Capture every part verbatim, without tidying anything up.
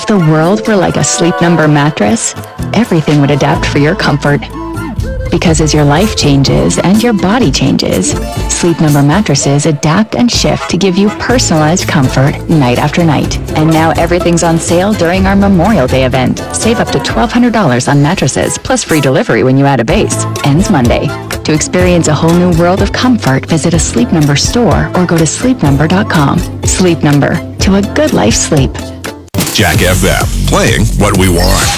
the world were like a Sleep Number mattress, everything would adapt for your comfort. Because as your life changes and your body changes, Sleep Number mattresses adapt and shift to give you personalized comfort night after night. And now everything's on sale during our Memorial Day event. Save up to twelve hundred dollars on mattresses, plus free delivery when you add a base. Ends Monday. To experience a whole new world of comfort, visit a Sleep Number store or go to sleep number dot com. Sleep Number. To a good life sleep. Jack F M, playing what we want.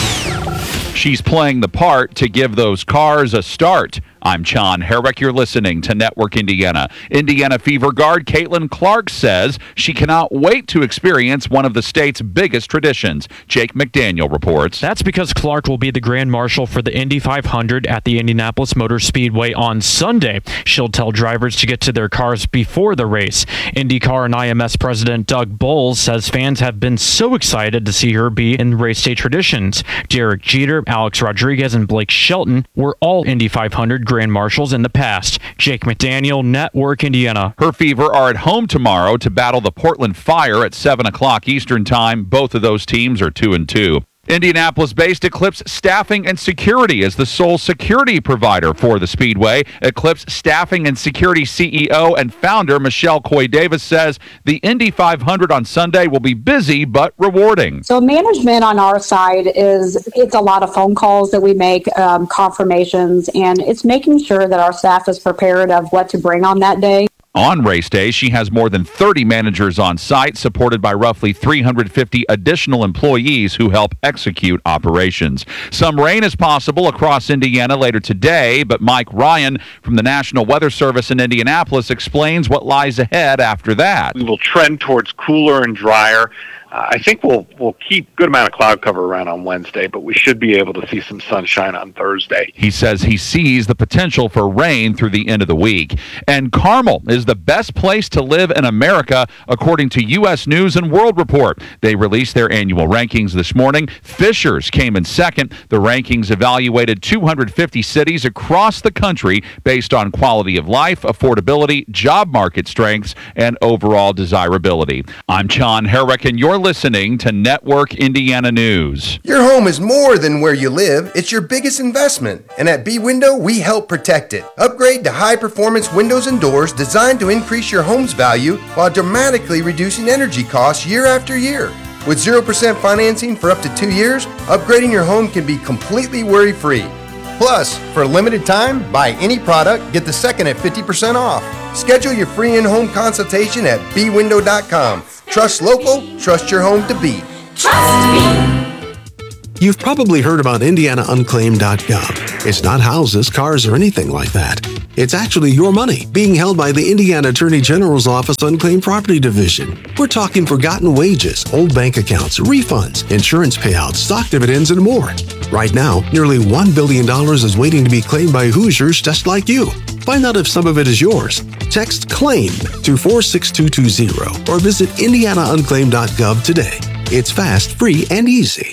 She's playing the part to give those cars a start. I'm John Herrick. You're listening to Network Indiana. Indiana Fever guard Caitlin Clark says she cannot wait to experience one of the state's biggest traditions. Jake McDaniel reports. That's because Clark will be the Grand Marshal for the Indy five hundred at the Indianapolis Motor Speedway on Sunday. She'll tell drivers to get to their cars before the race. IndyCar and I M S President Doug Bowles says fans have been so excited to see her be in race day traditions. Derek Jeter, Alex Rodriguez, and Blake Shelton were all Indy five hundred Grand Marshals in the past. Jake McDaniel, Network Indiana. Her Fever are at home tomorrow to battle the Portland Fire at seven o'clock Eastern Time. Both of those teams are two and two. Indianapolis-based Eclipse Staffing and Security is the sole security provider for the Speedway. Eclipse Staffing and Security C E O and founder Michelle Coy Davis says the Indy five hundred on Sunday will be busy but rewarding. So management on our side is, it's a lot of phone calls that we make, um, confirmations, and it's making sure that our staff is prepared of what to bring on that day. On race day, she has more than thirty managers on site, supported by roughly three hundred fifty additional employees who help execute operations. Some rain is possible across Indiana later today, but Mike Ryan from the National Weather Service in Indianapolis explains what lies ahead after that. We will trend towards cooler and drier. Uh, I think we'll we'll keep good amount of cloud cover around on Wednesday, but we should be able to see some sunshine on Thursday. He says he sees the potential for rain through the end of the week. And Carmel is the best place to live in America, according to U S News and World Report. They released their annual rankings this morning. Fishers came in second. The rankings evaluated two hundred fifty cities across the country based on quality of life, affordability, job market strengths, and overall desirability. I'm John Herrick, and you're listening to Network Indiana News. Your home is more than where you live. It's your biggest investment. And at B-Window, we help protect it. Upgrade to high-performance windows and doors designed to increase your home's value while dramatically reducing energy costs year after year. With zero percent financing for up to two years, upgrading your home can be completely worry-free. Plus, for a limited time, buy any product, get the second at fifty percent off. Schedule your free in-home consultation at b window dot com. Trust local, trust your home to be. Trust me. You've probably heard about indiana unclaimed dot gov. It's not houses, cars, or anything like that. It's actually your money being held by the Indiana Attorney General's Office Unclaimed Property Division. We're talking forgotten wages, old bank accounts, refunds, insurance payouts, stock dividends, and more. Right now, nearly one billion dollars is waiting to be claimed by Hoosiers just like you. Find out if some of it is yours. Text CLAIM to four six two two zero or visit indiana unclaimed dot gov today. It's fast, free, and easy.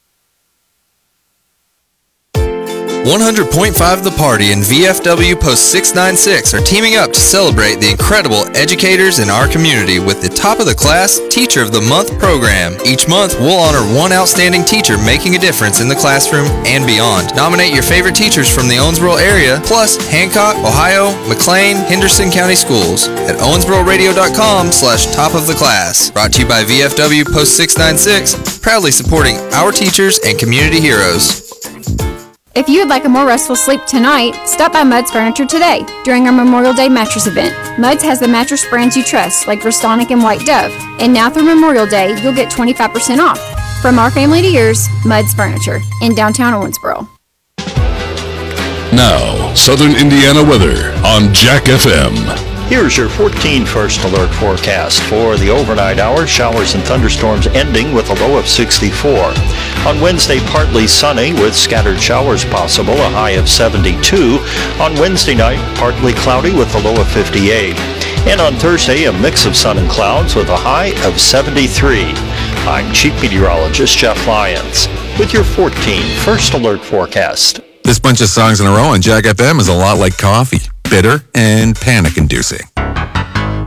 one hundred point five The Party and V F W Post six ninety-six are teaming up to celebrate the incredible educators in our community with the Top of the Class Teacher of the Month program. Each month, we'll honor one outstanding teacher making a difference in the classroom and beyond. Nominate your favorite teachers from the Owensboro area, plus Hancock, Ohio, McLean, Henderson County Schools at owensboro radio dot com slash top of the class. Brought to you by V F W Post six ninety-six, proudly supporting our teachers and community heroes. If you would like a more restful sleep tonight, stop by Mudd's Furniture today during our Memorial Day mattress event. Mudd's has the mattress brands you trust, like Restonic and White Dove. And now through Memorial Day, you'll get twenty-five percent off. From our family to yours, Mudd's Furniture in downtown Owensboro. Now, Southern Indiana weather on Jack F M. Here's your fourteen First Alert forecast for the overnight hours. Showers and thunderstorms ending with a low of sixty-four. On Wednesday, partly sunny with scattered showers possible, a high of seventy-two. On Wednesday night, partly cloudy with a low of fifty-eight. And on Thursday, a mix of sun and clouds with a high of seventy-three. I'm Chief Meteorologist Jeff Lyons with your fourteen First Alert forecast. This bunch of songs in a row on Jack F M is a lot like coffee. Bitter and panic-inducing.